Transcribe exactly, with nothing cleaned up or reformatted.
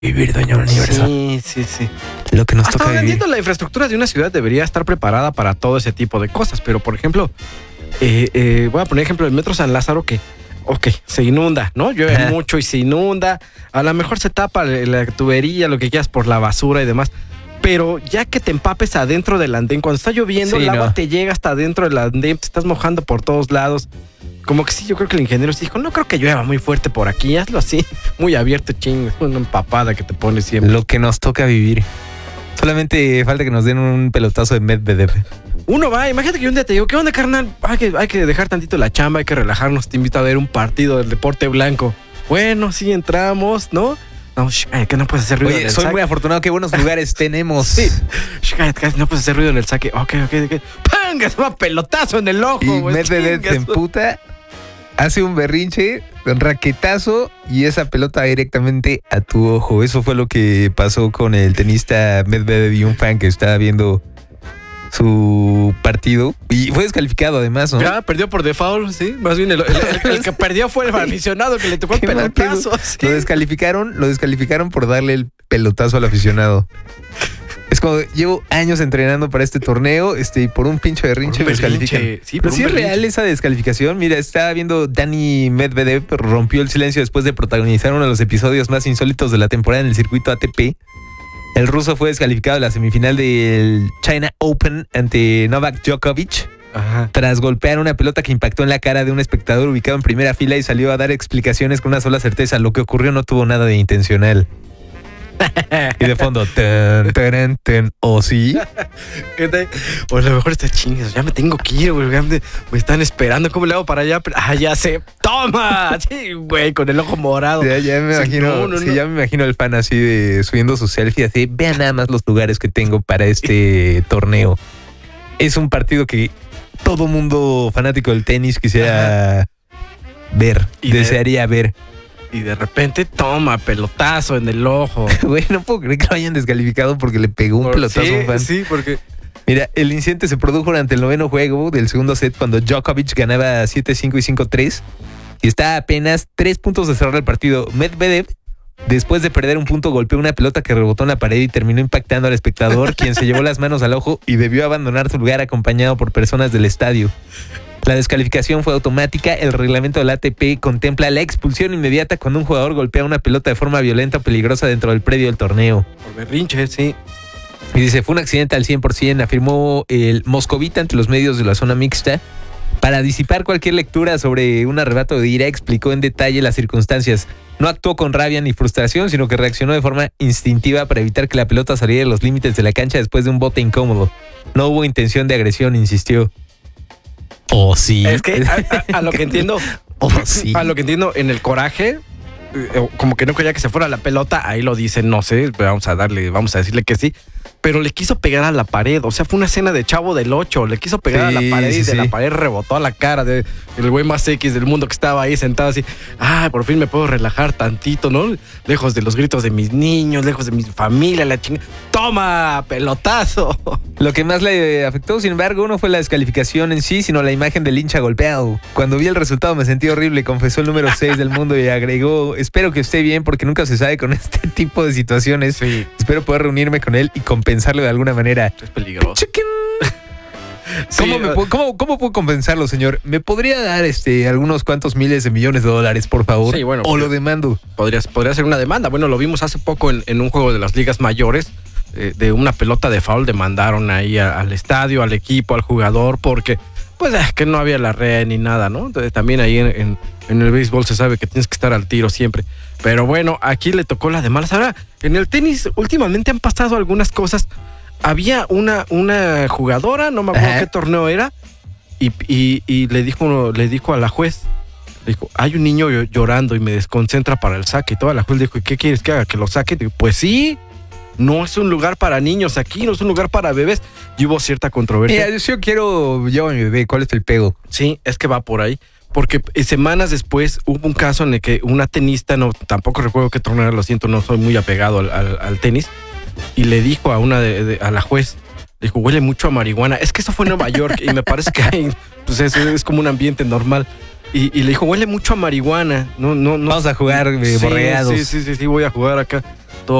vivir, doña Universo. Sí, sí, sí. Lo que nos Hasta toca ahora vivir. entiendo, la infraestructura de una ciudad debería estar preparada para todo ese tipo de cosas, pero por ejemplo, eh, eh, voy a poner ejemplo el Metro San Lázaro que, ok, se inunda, ¿no? Llueve Ajá. mucho y se inunda, a lo mejor se tapa la tubería, lo que quieras por la basura y demás, pero ya que te empapes adentro del andén, cuando está lloviendo, Sí, el agua no. te llega hasta adentro del andén, te estás mojando por todos lados. Como que sí, yo creo que el ingeniero sí dijo, no creo que llueva muy fuerte por aquí, hazlo así, muy abierto, ching, una empapada que te pone siempre. Lo que nos toca vivir. Solamente falta que nos den un pelotazo de Medvedev. Uno va, imagínate que un día te digo, ¿qué onda, carnal? Hay que, hay que dejar tantito la chamba, hay que relajarnos, te invito a ver un partido del deporte blanco. Bueno, sí, entramos, ¿no? No, sh- ay, que no puedes hacer ruido en Oye, el soy saque. muy afortunado. Qué buenos lugares tenemos. Sí, sh- cállate, cállate, no puedes hacer ruido en el saque. Ok, ok, ok. ¡Pam! Se va pelotazo en el ojo, Y güey. Medvedev se Chingas. emputa, hace un berrinche, un raquetazo y esa pelota directamente a tu ojo. Eso fue lo que pasó con el tenista Medvedev y un fan que estaba viendo su partido. Y fue descalificado además, ¿no? Ya, perdió por default, sí. Más bien, el, el- el- el que perdió fue el aficionado que le tocó el Qué mal pedo. pelotazo. sí. Lo descalificaron, lo descalificaron por darle el pelotazo al aficionado. Es como, llevo años entrenando para este torneo, este, y por un pinche berrinche Por me un berrinche, descalifican. sí, Pero por sí un es berrinche. real esa descalificación. Mira, estaba viendo Dani Medvedev, rompió el silencio después de protagonizar uno de los episodios más insólitos de la temporada en el circuito A T P. El ruso fue descalificado en la semifinal del China Open ante Novak Djokovic Ajá. tras golpear una pelota que impactó en la cara de un espectador ubicado en primera fila y salió a dar explicaciones con una sola certeza. Lo que ocurrió no tuvo nada de intencional. Y de fondo, ten, ten, ten, o sí. ¿Qué tal? O a lo mejor está chingas, ya me tengo que ir, güey. ya Me, me están esperando, ¿cómo le hago para allá? Ah, ya sé. ¡Toma! Sí, güey, con el ojo morado. Ya, ya me Sí, imagino, no, no, sí, no. ya me imagino el fan así de subiendo su selfie así. Vean nada más los lugares que tengo para este torneo. Es un partido que todo mundo fanático del tenis quisiera ver, Y de- desearía ver. Y de repente, toma, pelotazo en el ojo. Güey, no puedo creer que lo hayan descalificado porque le pegó un Por- pelotazo sí, a un fan. Sí, porque... Mira, el incidente se produjo durante el noveno juego del segundo set cuando Djokovic ganaba siete cinco y cinco tres y está a apenas tres puntos de cerrar el partido. Medvedev, después de perder un punto, golpeó una pelota que rebotó en la pared y terminó impactando al espectador, quien se llevó las manos al ojo y debió abandonar su lugar acompañado por personas del estadio. La descalificación fue automática. El reglamento del A T P contempla la expulsión inmediata cuando un jugador golpea una pelota de forma violenta o peligrosa dentro del predio del torneo. Por berrinche, sí. Y dice, fue un accidente al cien por ciento, afirmó el moscovita ante los medios de la zona mixta. Para disipar cualquier lectura sobre un arrebato de ira, explicó en detalle las circunstancias. No actuó con rabia ni frustración, sino que reaccionó de forma instintiva para evitar que la pelota saliera de los límites de la cancha después de un bote incómodo. No hubo intención de agresión, insistió. ¿O sí? Es que a, a- a lo que entiendo, ¿O sí? a lo que entiendo, en el coraje, eh, como que no quería que se fuera la pelota, ahí lo dicen, no sé, vamos a darle, vamos a decirle que sí. Pero le quiso pegar a la pared, o sea, fue una escena de Chavo del Ocho, le quiso pegar Sí, a la pared y sí, de sí. la pared rebotó a la cara de el güey más X del mundo que estaba ahí sentado así. Ah, por fin me puedo relajar tantito, ¿no? Lejos de los gritos de mis niños, lejos de mi familia, la chingada. ¡Toma, pelotazo! Lo que más le afectó, sin embargo, no fue la descalificación en sí, sino la imagen del hincha golpeado. Cuando vi el resultado me sentí horrible, confesó el número seis del mundo y agregó, espero que esté bien porque nunca se sabe con este tipo de situaciones. Sí, Espero poder reunirme con él y compensarlo de alguna manera. es peligroso. Chicken. Sí, ¿Cómo, me eh, puedo- cómo- cómo puedo compensarlo, señor? ¿Me podría dar este algunos cuantos miles de millones de dólares, por favor? Sí, bueno, o lo pues- demando. Podría, podría ser una demanda. Bueno, lo vimos hace poco en, en un juego de las ligas mayores. eh, de una pelota de foul demandaron ahí a- al estadio, al equipo, al jugador, porque pues es que no había la red ni nada, ¿no? Entonces también ahí en, en- en el béisbol se sabe que tienes que estar al tiro siempre. Pero bueno, aquí le tocó la de malas. Ahora, en el tenis últimamente han pasado algunas cosas. Había una, una jugadora, no me acuerdo Ajá. qué torneo era, y, y- y le dijo, le dijo a la juez, le dijo, hay un niño llo- llorando y me desconcentra para el saque. Y toda la juez le dijo, ¿y qué quieres que haga? ¿Que lo saque? Digo, pues sí, no es un lugar para niños aquí, no es un lugar para bebés. Y hubo cierta controversia. Mira, yo quiero llevar a mi bebé. ¿Cuál es el pedo? Sí, es que va por ahí. Porque eh, semanas después hubo un caso en el que una tenista, no, tampoco recuerdo qué torneo era, lo siento, no soy muy apegado al, al- al tenis, y le dijo a una de, de- a la juez, le dijo, huele mucho a marihuana. Es que eso fue en Nueva York y me parece que hay, pues eso es como un ambiente normal. Y, y le dijo, huele mucho a marihuana. No, no, no. Vamos a jugar, eh, Sí, borreados. Sí, sí, sí, sí, voy a jugar acá.